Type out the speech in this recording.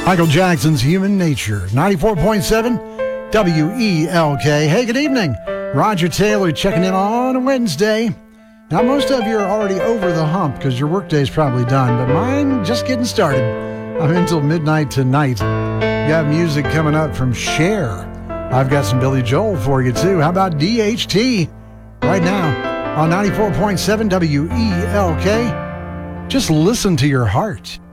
Michael Jackson's Human Nature, 94.7 WELK. Hey, good evening. Roger Taylor checking in on a Wednesday. Now, most of you are already over the hump because your workday's probably done, but mine just getting started. I'm in until midnight tonight. Got music coming up from Cher. I've got some Billy Joel for you, too. How about DHT? Right now on 94.7 WELK. Just listen to your heart.